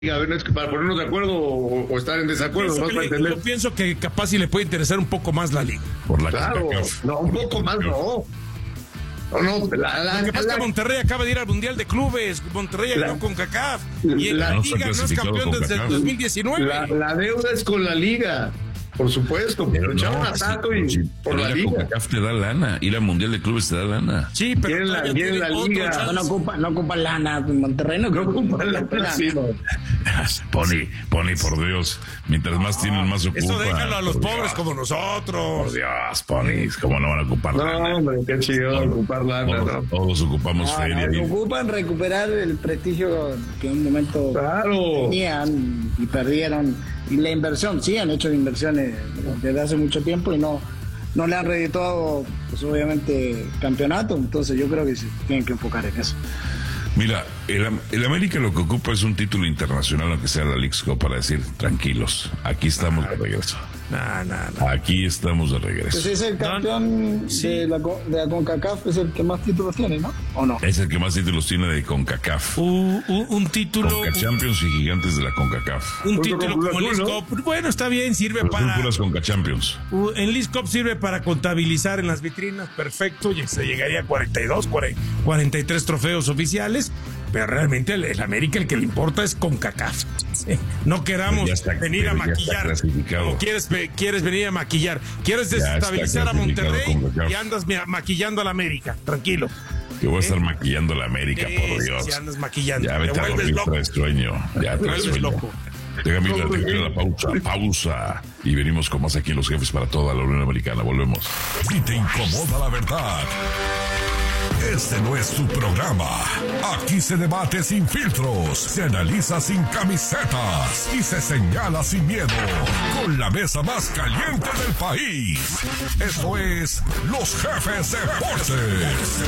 A ver, no es que para ponernos de acuerdo o estar en desacuerdo, más para entender. Yo pienso que capaz sí le puede interesar un poco más la liga. Por la Claro, no, un poco más no. No, Lo que pasa es que Monterrey acaba de ir al Mundial de Clubes. Monterrey ganó con CONCACAF. Y en la liga no es campeón desde el 2019. La deuda es con la liga. Por supuesto, pero echaron a Tato y por la liga. CONCACAF te da lana, ir al Mundial de Clubes te da lana. Sí, pero tiene la liga. No ocupa lana, Monterrey no ocupa lana. Sí, no. Pony, por Dios, mientras más tienen, más ocupan. Eso déjalo a los por pobres Dios. como nosotros. Por Dios, Pony, ¿cómo no van a ocupar lana? No, hombre, qué chido ocupar lana. Todos ocupamos feria. Ocupan recuperar el prestigio que en un momento tenían y perdieron. Y la inversión, sí, han hecho inversiones desde hace mucho tiempo y no le han redituado, pues obviamente, campeonato. Entonces yo creo que se tienen que enfocar en eso. Mira, el América lo que ocupa es un título internacional, aunque sea la Leagues Cup, para decir, tranquilos, aquí estamos de regreso. No. Aquí estamos de regreso. Pues es el campeón de la CONCACAF, es el que más títulos tiene, ¿no? ¿O no? Es el que más títulos tiene de CONCACAF. Un título... CONCAChampions y gigantes de la CONCACAF. Un título como Leagues Cup. Bueno, está bien, sirve para... Puras CONCAChampions. En Leagues Cup sirve para contabilizar en las vitrinas, perfecto, y se llegaría a 43 trofeos oficiales, pero realmente el América el que le importa es CONCACAF. Sí. No queramos venir a maquillar. ¿O quieres venir a maquillar? ¿Quieres desestabilizar a Monterrey y andas maquillando a la América? Tranquilo. Que voy a estar maquillando a la América, por Dios. Si andas maquillando. Ya vete a dormir, traes sueño. Ya traes sueño. Loco. Déjame ir a la pausa. Y venimos con más aquí en Los Jefes para toda la Unión Americana. Volvemos. Si te incomoda la verdad, este no es tu programa. Aquí se debate sin filtros, se analiza sin camisetas y se señala sin miedo. Con la mesa más caliente del país. Esto es Los Jefes Deportes.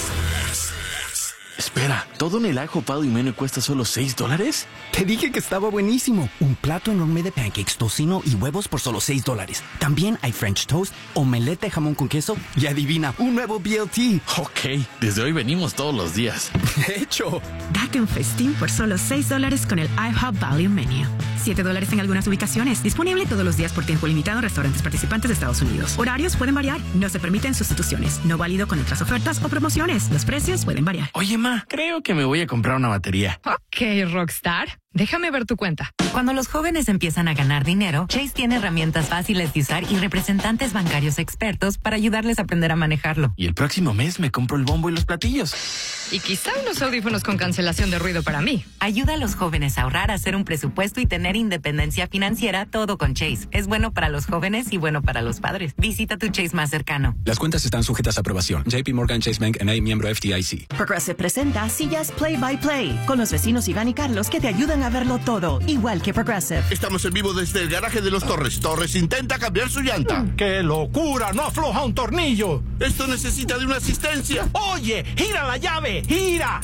Espera, ¿todo en el ajo Pado y Mene cuesta solo $6? Te dije que estaba buenísimo. Un plato enorme de pancakes, tocino y huevos por solo $6. También hay French toast, omelette de jamón con queso y adivina, un nuevo BLT. Ok, desde hoy venimos todos los días. De hecho, date un festín por solo $6 con el IHOP Value Menu. $7 en algunas ubicaciones. Disponible todos los días por tiempo limitado en restaurantes participantes de Estados Unidos. Horarios pueden variar. No se permiten sustituciones. No válido con otras ofertas o promociones. Los precios pueden variar. Oye, ma, creo que me voy a comprar una batería. Ok, Rockstar. Déjame ver tu cuenta. Cuando los jóvenes empiezan a ganar dinero, Chase tiene herramientas fáciles de usar y representantes bancarios expertos para ayudarles a aprender a manejarlo. Y el próximo mes me compro el bombo y los platillos. Y quizá unos audífonos con cancelación de ruido para mí. Ayuda a los jóvenes a ahorrar, a hacer un presupuesto y tener independencia financiera, todo con Chase. Es bueno para los jóvenes y bueno para los padres. Visita tu Chase más cercano. Las cuentas están sujetas a aprobación. JP Morgan Chase Bank N.A., miembro FDIC. Progressive presenta Sillas Play by Play con los vecinos Iván y Carlos que te ayudan a verlo todo, igual que Progressive. Estamos en vivo desde el garaje de los Torres. Torres intenta cambiar su llanta. ¡Qué locura! ¡No afloja un tornillo! Esto necesita de una asistencia. ¡Oye! ¡Gira la llave! ¡Gira!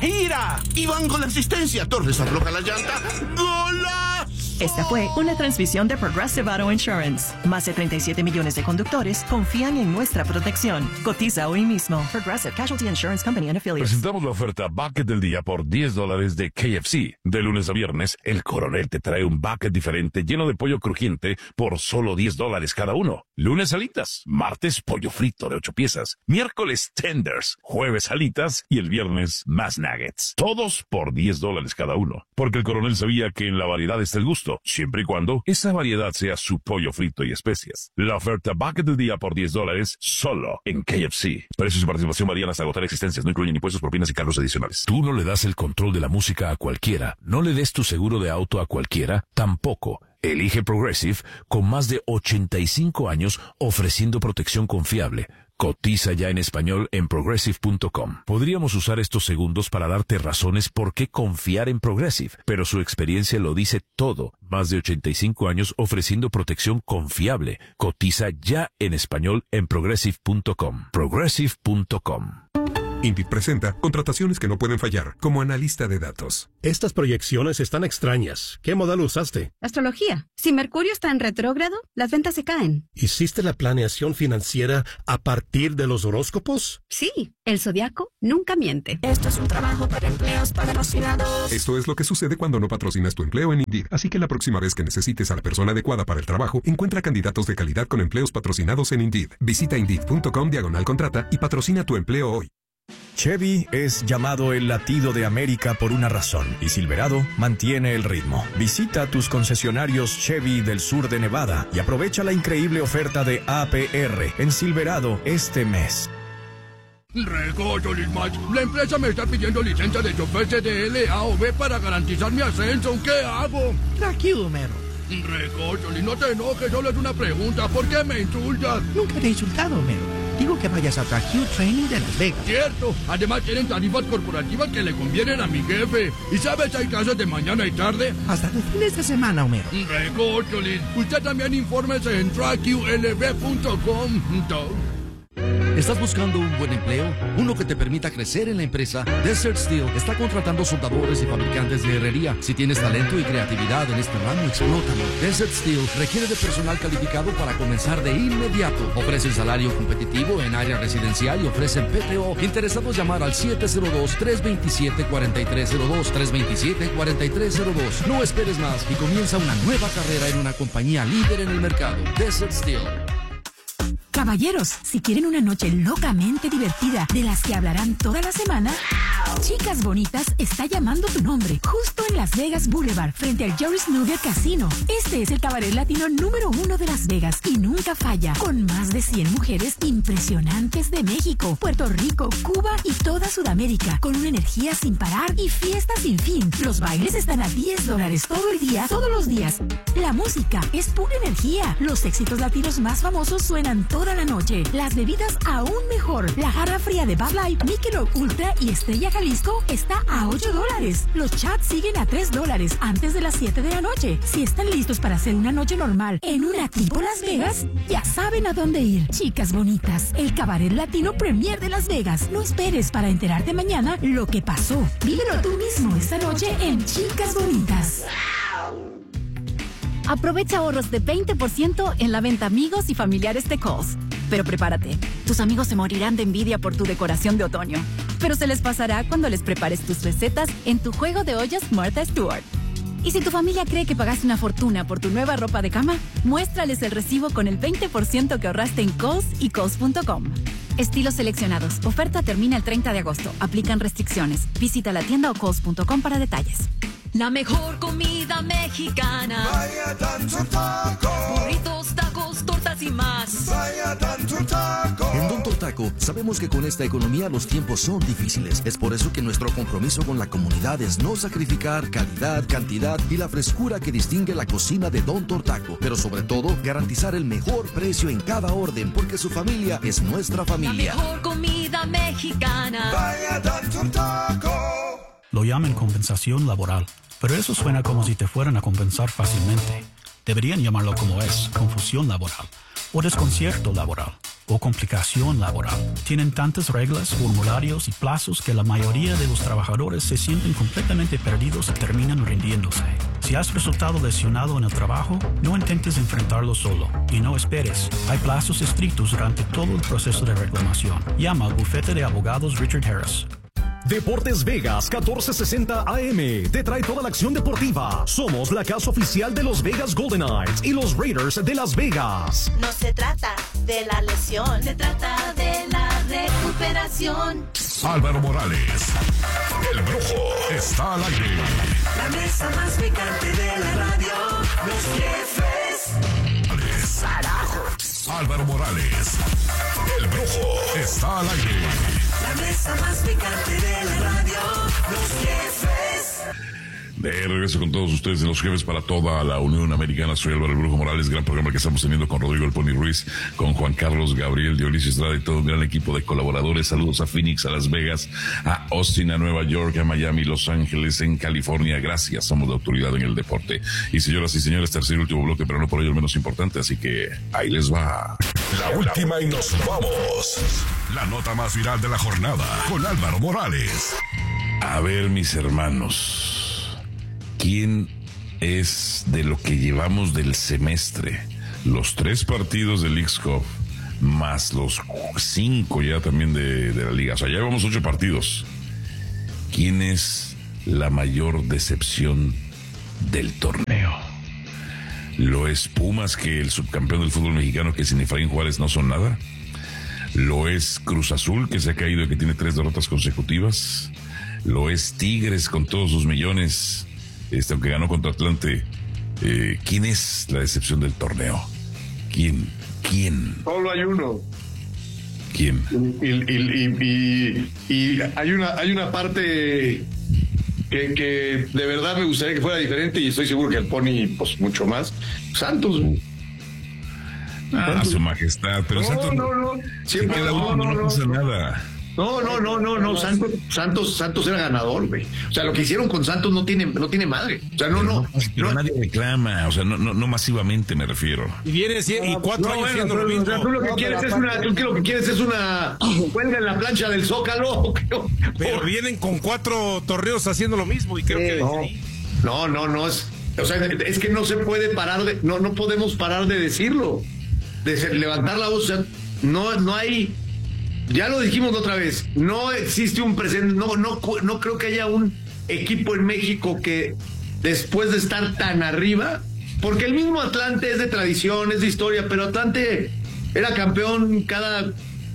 Y van con la asistencia. Torres afloja la llanta. ¡Golazo! Esta fue una transmisión de Progressive Auto Insurance. Más de 37 millones de conductores confían en nuestra protección. Cotiza hoy mismo. Progressive Casualty Insurance Company and Affiliates. Presentamos la oferta Bucket del Día por $10 de KFC. De lunes a viernes, el Coronel te trae un bucket diferente lleno de pollo crujiente por solo $10 cada uno. Lunes, alitas. Martes, pollo frito de 8 piezas. Miércoles, tenders. Jueves, alitas. Y el viernes, más nuggets. Todos por $10 cada uno. Porque el Coronel sabía que en la variedad está el gusto, siempre y cuando esa variedad sea su pollo frito y especias. La oferta Bucket del Día por $10 solo en KFC. Precios y participación varían hasta agotar existencias. No incluyen impuestos, propinas y cargos adicionales. Tú no le das el control de la música a cualquiera. No le des tu seguro de auto a cualquiera. Tampoco. Elige Progressive con más de 85 años ofreciendo protección confiable. Cotiza ya en español en Progressive.com. Podríamos usar estos segundos para darte razones por qué confiar en Progressive, pero su experiencia lo dice todo. Más de 85 años ofreciendo protección confiable. Cotiza ya en español en Progressive.com. Progressive.com. Indeed presenta contrataciones que no pueden fallar, como analista de datos. Estas proyecciones están extrañas. ¿Qué modelo usaste? Astrología. Si Mercurio está en retrógrado, las ventas se caen. ¿Hiciste la planeación financiera a partir de los horóscopos? Sí, el zodiaco nunca miente. Esto es un trabajo para empleos patrocinados. Esto es lo que sucede cuando no patrocinas tu empleo en Indeed. Así que la próxima vez que necesites a la persona adecuada para el trabajo, encuentra candidatos de calidad con empleos patrocinados en Indeed. Visita Indeed.com/contrata y patrocina tu empleo hoy. Chevy es llamado el latido de América por una razón, y Silverado mantiene el ritmo. Visita tus concesionarios Chevy del sur de Nevada y aprovecha la increíble oferta de APR en Silverado este mes. Recócholis, Max. La empresa me está pidiendo licencia de chofer CDL A o B para garantizar mi ascenso. ¿Qué hago? Tranquilo, Mero. Recócholis, no te enojes, solo es una pregunta. ¿Por qué me insultas? Nunca te he insultado, Mero. Digo que vayas a Track Training de Las Vegas. Cierto. Además tienen tarifas corporativas que le convienen a mi jefe. ¿Y sabes, hay clases de mañana y tarde? Hasta el fin de esta semana, Homero. Recócholis, usted también infórmese en trackqlb.com. ¿Estás buscando un buen empleo? Uno que te permita crecer en la empresa. Desert Steel está contratando soldadores y fabricantes de herrería. Si tienes talento y creatividad en este ramo, explótalo. Desert Steel requiere de personal calificado para comenzar de inmediato. Ofrecen salario competitivo en área residencial y ofrecen PTO. Interesados, llamar al 702-327-4302. 327-4302. No esperes más y comienza una nueva carrera en una compañía líder en el mercado. Desert Steel. Caballeros, si quieren una noche locamente divertida de las que hablarán toda la semana, Chicas Bonitas está llamando tu nombre justo en Las Vegas Boulevard, frente al Jerry Snooker Casino. Este es el cabaret latino número 1 de Las Vegas y nunca falla, con más de 100 mujeres impresionantes de México, Puerto Rico, Cuba y toda Sudamérica, con una energía sin parar y fiestas sin fin. Los bailes están a $10 todo el día, todos los días. La música es pura energía. Los éxitos latinos más famosos suenan toda la noche. Las bebidas aún mejor. La jarra fría de Bud Light, Michelob Ultra y Estrella Jalisco está a $8. Los chats siguen a $3 antes de las 7 de la noche. Si están listos para hacer una noche normal en una tipo Las Vegas, ya saben a dónde ir. Chicas Bonitas, el cabaret latino premier de Las Vegas. No esperes para enterarte mañana lo que pasó. Vívelo tú mismo esta noche en Chicas Bonitas. Aprovecha ahorros de 20% en la venta amigos y familiares de Kohl's. Pero prepárate, tus amigos se morirán de envidia por tu decoración de otoño. Pero se les pasará cuando les prepares tus recetas en tu juego de ollas Martha Stewart. Y si tu familia cree que pagaste una fortuna por tu nueva ropa de cama, muéstrales el recibo con el 20% que ahorraste en Kohl's y Kohl's.com. Estilos seleccionados. Oferta termina el 30 de agosto. Aplican restricciones. Visita la tienda o Kohl's.com para detalles. La mejor comida mexicana. Vaya Tanto Taco. Burritos, tacos, tortas y más. Vaya Tanto Taco. En Don Tortaco sabemos que con esta economía los tiempos son difíciles. Es por eso que nuestro compromiso con la comunidad es no sacrificar calidad, cantidad y la frescura que distingue la cocina de Don Tortaco. Pero sobre todo, garantizar el mejor precio en cada orden, porque su familia es nuestra familia. La mejor comida mexicana. Vaya Tanto Taco. Lo llaman compensación laboral, pero eso suena como si te fueran a compensar fácilmente. Deberían llamarlo como es, confusión laboral, o desconcierto laboral, o complicación laboral. Tienen tantas reglas, formularios y plazos que la mayoría de los trabajadores se sienten completamente perdidos y terminan rindiéndose. Si has resultado lesionado en el trabajo, no intentes enfrentarlo solo y no esperes. Hay plazos estrictos durante todo el proceso de reclamación. Llama al bufete de abogados Richard Harris. Deportes Vegas 1460 AM te trae toda la acción deportiva. Somos la casa oficial de los Vegas Golden Knights y los Raiders de Las Vegas. No se trata de la lesión, se trata de la recuperación. Álvaro Morales, el Brujo, está al aire. La mesa más picante de la radio, los jefes. Carajo. Álvaro Morales, el Brujo, está al aire. La mesa más picante de la radio, los jefes. De regreso con todos ustedes en Los Jefes para toda la Unión Americana. Soy Álvaro El Brujo Morales. Gran programa que estamos teniendo con Rodrigo El Pony Ruiz, con Juan Carlos, Gabriel, Dionisio Estrada y todo un gran equipo de colaboradores. Saludos a Phoenix, a Las Vegas, a Austin, a Nueva York, a Miami, Los Ángeles, en California. Gracias, somos la autoridad en el deporte. Y señoras y señores, tercer y último bloque, pero no por ello el menos importante, así que ahí les va. La última y nos vamos. La nota más viral de la jornada con Álvaro Morales. A ver, mis hermanos, ¿quién es de lo que llevamos del semestre? Los 3 partidos del Leagues Cup, más los 5 ya también de la Liga. O sea, ya llevamos 8 partidos. ¿Quién es la mayor decepción del torneo? ¿Lo es Pumas, que el subcampeón del fútbol mexicano, que sin Efraín Juárez no son nada? ¿Lo es Cruz Azul, que se ha caído y que tiene 3 derrotas consecutivas? ¿Lo es Tigres con todos sus millones, aunque ganó contra Atlante? ¿Quién es la decepción del torneo? ¿Quién? Solo hay uno. ¿Quién? Y hay una parte que de verdad me gustaría que fuera diferente, y estoy seguro que el Pony, pues mucho más. Santos. Su majestad, pero Santos siempre no pasa nada. No, Santos era ganador, güey. O sea, lo que hicieron con Santos no tiene madre. O sea, pero nadie reclama, o sea, no masivamente me refiero. Y viene y 4 años siendo lo mismo. O sea, tú lo que quieres es una huelga en la plancha del Zócalo. Pero vienen con 4 torneos haciendo lo mismo y creo que no es, o sea, es que no se puede parar no podemos parar de decirlo, de levantar la voz. O sea, no hay. Ya lo dijimos otra vez, no existe un presente, no creo que haya un equipo en México que después de estar tan arriba, porque el mismo Atlante es de tradición, es de historia, pero Atlante era campeón cada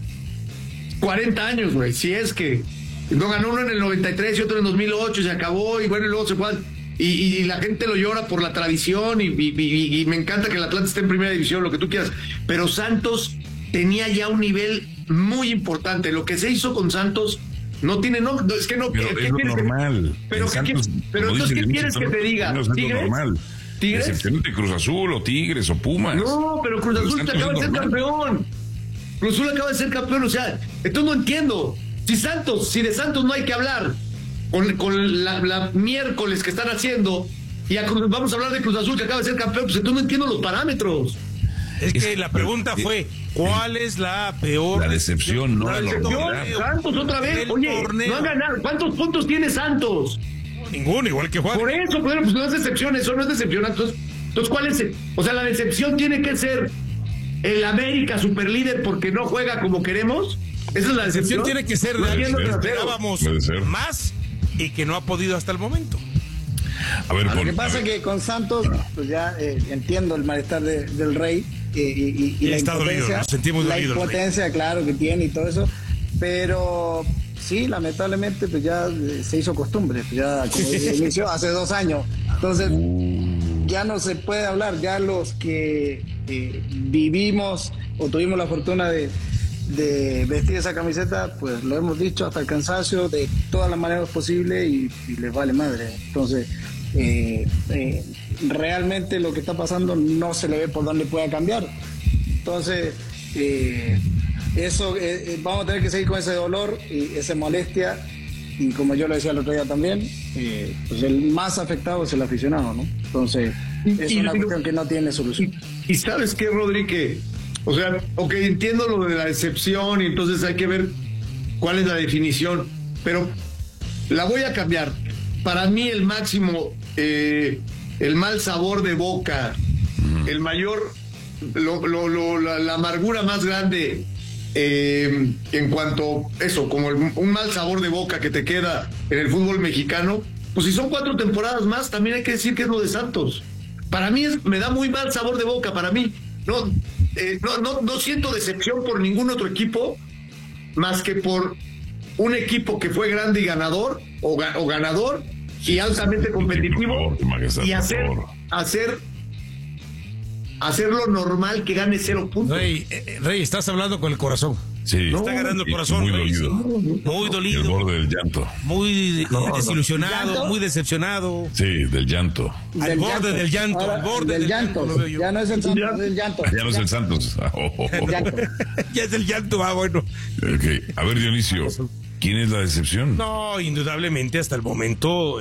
40 años, güey, si es que no ganó uno en el 93 y otro en el 2008 y se acabó, y bueno, y luego se fue y la gente lo llora por la tradición y me encanta que el Atlante esté en primera división, lo que tú quieras, pero Santos tenía ya un nivel muy importante. Lo que se hizo con Santos no tiene, es que no. Pero es lo normal. Pero entonces, ¿qué quieres que te diga? ¿Tigres? ¿Tigres? Excepcionalmente Cruz Azul o Tigres o Pumas. No, pero Cruz Azul acaba de ser campeón. Cruz Azul acaba de ser campeón, o sea, entonces no entiendo. Si de Santos no hay que hablar con la miércoles que están haciendo, y vamos a hablar de Cruz Azul que acaba de ser campeón, pues entonces no entiendo los parámetros. Es que la pregunta fue, ¿cuál es la peor? La decepción, no la normalidad. Santos otra vez, oye, no han ganado. ¿Cuántos puntos tiene Santos? Ninguno, igual que Juan. Por eso, pues no es decepción, eso no es decepción. Entonces, ¿cuál es? O sea, la decepción tiene que ser el América superlíder porque no juega como queremos. Esa es la decepción. Tiene que ser de alguien que esperábamos más y que no ha podido hasta el momento. A ver, lo que pasa es que con Santos, pues ya entiendo el malestar del Rey y la impotencia, impotencia, claro, que tiene y todo eso, pero sí, lamentablemente, pues ya se hizo costumbre, pues ya como inició hace 2 años, entonces ya no se puede hablar, ya los que vivimos o tuvimos la fortuna de vestir esa camiseta, pues lo hemos dicho hasta el cansancio de todas las maneras posibles y les vale madre. Entonces realmente lo que está pasando no se le ve por dónde pueda cambiar. Entonces eso vamos a tener que seguir con ese dolor y esa molestia, y como yo lo decía el otro día también, pues el más afectado es el aficionado, ¿no? Entonces es una cuestión que no tiene solución. Y ¿sabes qué, Rodri? O sea, entiendo lo de la decepción y entonces hay que ver cuál es la definición, pero la voy a cambiar. Para mí el máximo, el mal sabor de boca, el mayor, la amargura más grande en cuanto eso, como un mal sabor de boca que te queda en el fútbol mexicano, pues si son 4 temporadas más, también hay que decir que es lo de Santos. Para mí me da muy mal sabor de boca, para mí. No siento decepción por ningún otro equipo más que por un equipo que fue grande y ganador o ganador y altamente competitivo, y hacer lo normal que gane 0 puntos. Rey, estás hablando con el corazón. Sí. Está ganando el corazón. Muy dolido. Muy dolido. El borde del llanto. Muy desilusionado, muy decepcionado. Sí, del llanto. Al borde del llanto. Ahora, al borde del llanto. Ya no es el Santos, es el llanto. Ya no es el Santos. Ya es el llanto, bueno. Okay. A ver, Dionisio, ¿quién es la decepción? No, indudablemente hasta el momento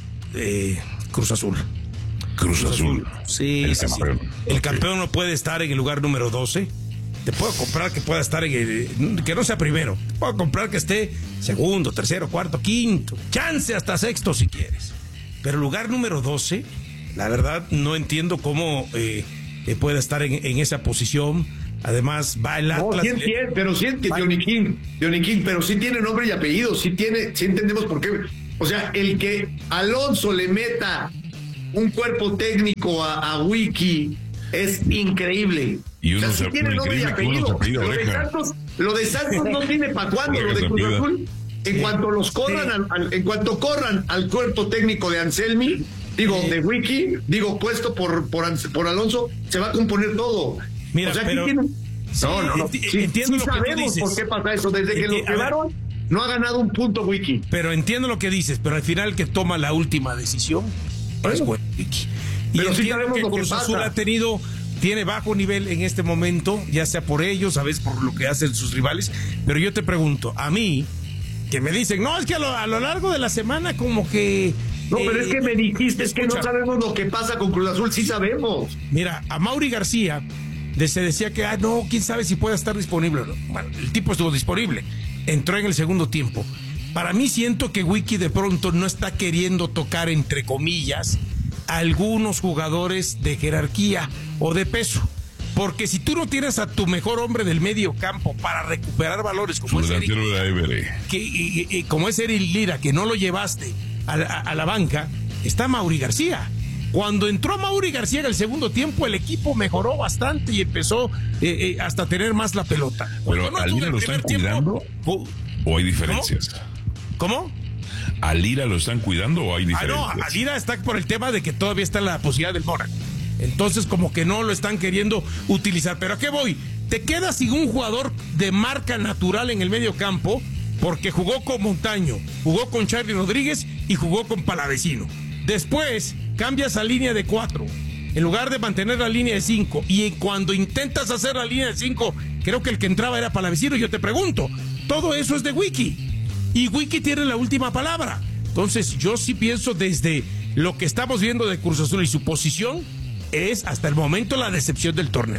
Cruz Azul. Cruz Azul. Sí, el campeón. El campeón no puede estar en el lugar número 12. Te puedo comprar que pueda estar que no sea primero. Te puedo comprar que esté segundo, tercero, cuarto, quinto. Chance hasta sexto si quieres. Pero lugar número 12, la verdad no entiendo cómo puede estar en esa posición. Además va el Atlas. Pero sí, Dioniquín, pero sí tiene nombre y apellido. Sí entendemos por qué. O sea, el que Alonso le meta un cuerpo técnico a Wiki es increíble. Y uno sí tiene nombre y apellido. Lo de Santos no tiene para cuándo. Lo de Cruz Azul, en cuanto los corran, en cuanto corran al cuerpo técnico de Anselmi, de Wiki, puesto por Alonso, se va a componer todo. Mira, o sea, pero entiendo lo que dices. ¿Por qué pasa eso? Desde que lo quedaron, no ha ganado un punto Wiki. Pero entiendo lo que dices, pero al final el que toma la última decisión es Wiki. Y pero sí sabemos que lo que Cruz pasa. Azul tiene bajo nivel en este momento, ya sea por ellos, a veces por lo que hacen sus rivales, pero yo te pregunto, a mí, que me dicen, no, es que a lo largo de la semana como que... No, pero es que me dijiste, es que no sabemos lo que pasa con Cruz Azul, sí sabemos. Mira, a Mauri García se decía que, no, quién sabe si pueda estar disponible o no. Bueno, el tipo estuvo disponible, entró en el segundo tiempo. Para mí siento que Wiki de pronto no está queriendo tocar, entre comillas, a algunos jugadores de jerarquía o de peso. Porque si tú no tienes a tu mejor hombre del medio campo para recuperar valores como es Eric Lira, que no lo llevaste a la banca, está Mauri García. Cuando entró Mauri García en el segundo tiempo, el equipo mejoró bastante y empezó hasta tener más la pelota. Pero ¿a Lira lo están cuidando o hay diferencias? ¿Cómo? ¿A Lira lo están cuidando o hay diferencias? No, a Lira está por el tema de que todavía está en la posibilidad del Mónaco. Entonces como que no lo están queriendo utilizar. ¿Pero a qué voy? Te quedas sin un jugador de marca natural en el medio campo porque jugó con Montaño, jugó con Charly Rodríguez y jugó con Palavecino. Después cambias a línea de 4 en lugar de mantener la línea de 5. Y cuando intentas hacer la línea de 5, creo que el que entraba era Palavecino. Yo te pregunto, todo eso es de Wiki. Y Wiki tiene la última palabra. Entonces yo sí pienso, desde lo que estamos viendo de Cruz Azul y su posición, es hasta el momento la decepción del torneo.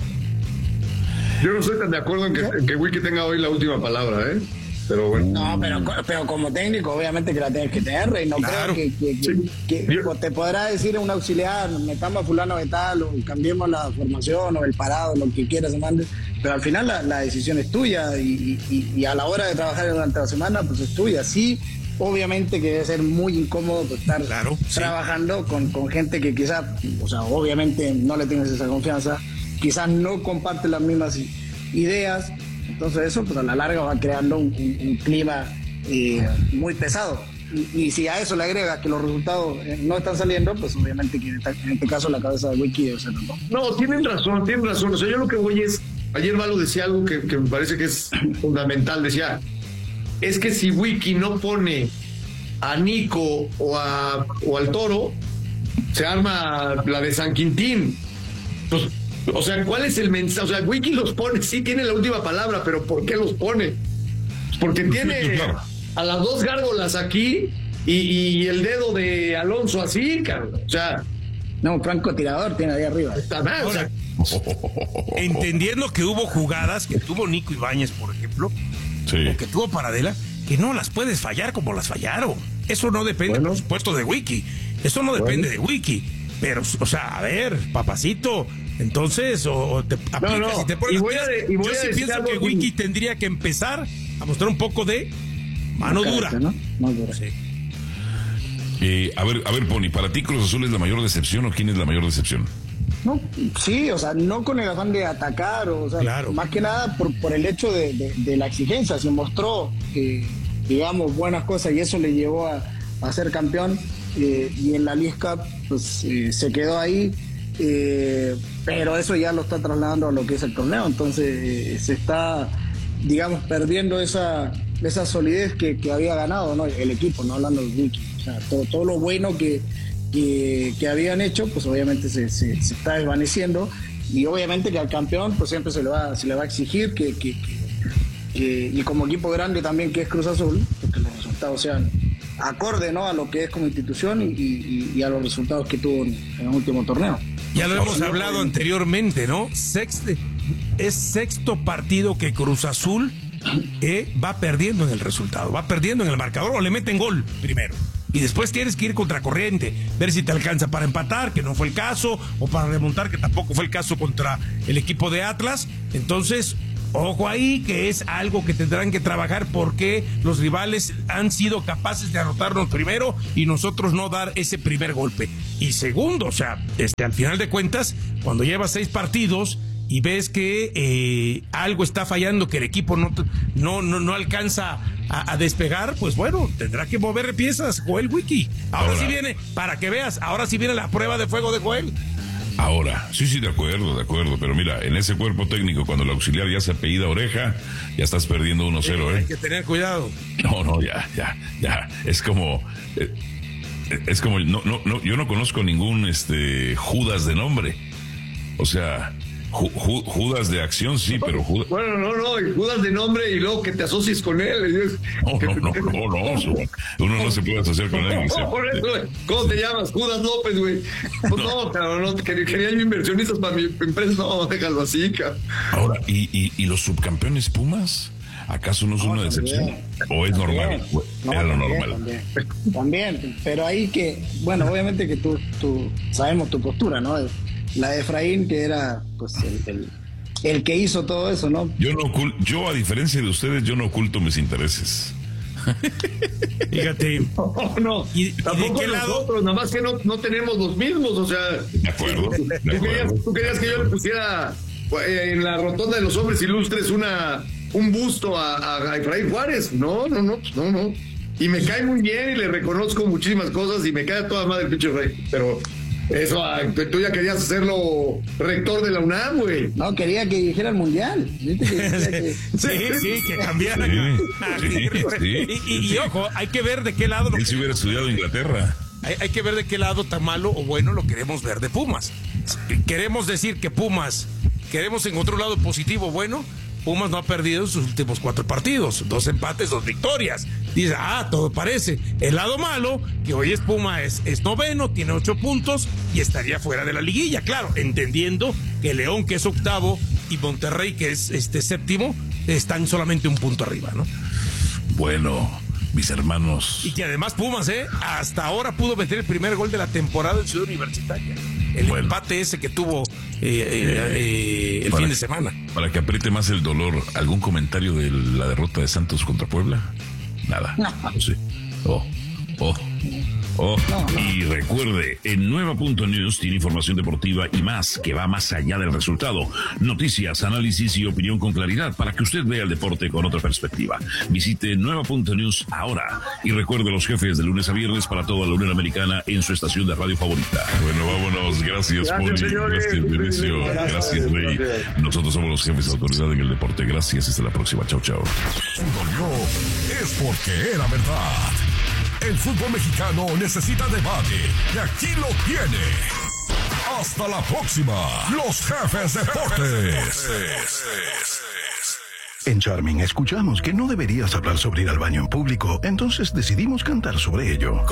Yo no estoy tan de acuerdo en que Wiki tenga hoy la última palabra, pero bueno. No, pero como técnico obviamente que la tienes que tener, y no claro. Creo que te podrá decir un auxiliar, metamos a fulano de tal, o cambiemos la formación o el parado, lo que quieras, pero al final la decisión es tuya y a la hora de trabajar durante la semana pues es tuya. Sí, obviamente que debe ser muy incómodo estar trabajando con gente que quizás, o sea, obviamente no le tienes esa confianza, quizás no comparte las mismas ideas. Entonces eso pues a la larga va creando un clima muy pesado. Y si a eso le agrega que los resultados no están saliendo, pues obviamente que en este caso la cabeza de Wiki debe ser no, tienen razón. O sea, yo lo que voy es, ayer Valo decía algo que me parece que es fundamental, decía, es que si Wiki no pone a Nico o al Toro, se arma la de San Quintín. Pues, o sea, ¿cuál es el mensaje? O sea, Wiki los pone, sí tiene la última palabra, pero ¿por qué los pone? Porque tiene a las dos gárgolas aquí y el dedo de Alonso así, cabrón. O sea, no, francotirador tiene ahí arriba. Está mal, o sea, entendiendo que hubo jugadas que tuvo Nico Ibáñez, por ejemplo, o que tuvo Paradela, que no las puedes fallar como las fallaron. Eso no depende, por supuesto, de Wiki. Eso no depende de Wiki. Pero, o sea, a ver, papacito, entonces, o te aplicas y te pones. Yo sí pienso que Wiki tendría que empezar a mostrar un poco de mano dura. ¿No? Más dura. Sí. A ver, Pony, ¿para ti Cruz Azul es la mayor decepción o quién es la mayor decepción? No, sí, o sea, no con el afán de atacar, o sea, más que nada por el hecho de la exigencia. Se mostró, digamos, buenas cosas y eso le llevó a ser campeón, y en la League Cup pues se quedó ahí, pero eso ya lo está trasladando a lo que es el torneo. Entonces se está digamos, perdiendo esa solidez que había ganado, ¿no? El equipo, no hablando del Wiki. O sea, todo lo bueno que habían hecho, pues obviamente se está desvaneciendo, y obviamente que al campeón pues siempre se le va a exigir y como equipo grande también que es Cruz Azul, que los resultados sean acorde, ¿no? A lo que es como institución y a los resultados que tuvo en el último torneo. Ya lo hemos hablado anteriormente, ¿no? Es sexto partido que Cruz Azul va perdiendo en el resultado, va perdiendo en el marcador, o le meten gol primero. Y después tienes que ir contracorriente, ver si te alcanza para empatar, que no fue el caso, o para remontar, que tampoco fue el caso contra el equipo de Atlas. Entonces, ojo ahí, que es algo que tendrán que trabajar, porque los rivales han sido capaces de anotarnos primero y nosotros no dar ese primer golpe. Y segundo, o sea, al final de cuentas, cuando llevas 6 partidos y ves que algo está fallando, que el equipo no alcanza a despegar, pues bueno, tendrá que mover piezas Joel Wiki. Ahora sí viene, para que veas, ahora sí viene la prueba de fuego de Joel. Ahora, sí, de acuerdo, pero mira, en ese cuerpo técnico, cuando el auxiliar ya se apellida Oreja, ya estás perdiendo 1-0, Hay que tener cuidado. No, ya, es como, yo no conozco ningún Judas de nombre, o sea, Judas de acción sí, pero Judas... Bueno, no, Judas de nombre y luego que te asocies con él. No, uno no se puede asociar con él. Por eso, ¿cómo te llamas? Judas López, güey. Pues no, cabrón, quería yo inversionistas para mi empresa, no, déjalo así, cabrón. Ahora, ¿y los subcampeones Pumas? ¿Acaso no es una decepción? ¿O es normal? Era lo normal. También, pero ahí que, bueno, obviamente que tú sabemos tu postura, ¿no? La de Efraín, que era pues el que hizo todo eso, ¿no? Yo, a diferencia de ustedes, yo no oculto mis intereses. Fíjate. No. ¿Y tampoco de qué nosotros, lado? Nada más que no tenemos los mismos, o sea. De acuerdo. ¿Tú querías que yo le pusiera en la rotonda de los hombres ilustres un busto a Efraín Juárez? No. Y me cae muy bien y le reconozco muchísimas cosas y me cae a toda madre el pinche Rey, pero... Eso, tú ya querías hacerlo rector de la UNAM, güey. No, quería que dijera el mundial. Sí, que cambiara. Sí. Y ojo, hay que ver de qué lado... Él si hubiera estudiado en Inglaterra. Hay que ver de qué lado tan malo o bueno lo queremos ver de Pumas. Queremos decir que Pumas, queremos encontrar un lado positivo bueno. Pumas no ha perdido sus últimos 4 partidos, 2 empates, 2 victorias. Dice, todo parece. El lado malo, que hoy es Puma, es noveno, tiene 8 puntos y estaría fuera de la liguilla. Claro, entendiendo que León, que es octavo, y Monterrey, que es séptimo, están solamente un punto arriba, ¿no? Bueno, mis hermanos. Y que además Pumas, hasta ahora pudo meter el primer gol de la temporada en Ciudad Universitaria. El empate ese que tuvo el fin de semana. Para que apriete más el dolor, ¿algún comentario de la derrota de Santos contra Puebla? Nada. No. Sí. Y recuerde, en Nueva.News tiene información deportiva y más que va más allá del resultado. Noticias, análisis y opinión con claridad para que usted vea el deporte con otra perspectiva. Visite Nueva.News ahora y recuerde los jefes de lunes a viernes para toda la Unión Americana en su estación de radio favorita. Bueno, vámonos. Gracias, Poli. Gracias, Venecio. Gracias, Rey. Nosotros somos los jefes de autoridad en el deporte. Gracias. Hasta la próxima. Chau. Es porque era verdad. El fútbol mexicano necesita debate y aquí lo tiene. Hasta la próxima, los jefes deportes. En Charming escuchamos que no deberías hablar sobre ir al baño en público, entonces decidimos cantar sobre ello.